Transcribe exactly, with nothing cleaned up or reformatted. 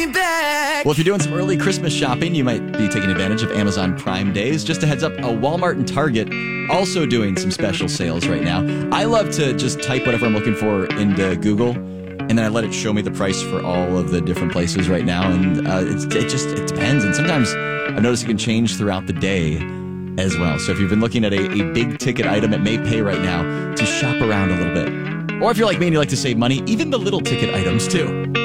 me back. Well, if you're doing some early Christmas shopping, you might be taking advantage of Amazon Prime Days. Just a heads up, a Walmart and Target also doing some special sales right now. I love to just type whatever I'm looking for into Google, and then I let it show me the price for all of the different places right now. And uh, it's, it just it depends. And sometimes I've noticed it can change throughout the day as well. So if you've been looking at a, a big ticket item, it may pay right now to shop around a little bit. Or if you're like me and you like to save money, even the little ticket items too.